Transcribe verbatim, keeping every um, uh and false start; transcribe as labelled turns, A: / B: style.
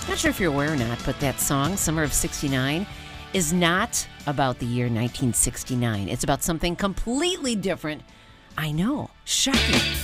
A: Not sure if you're aware or not, but that song, Summer of sixty-nine, is not about the year nineteen sixty-nine. It's about something completely different. I know. Shocking.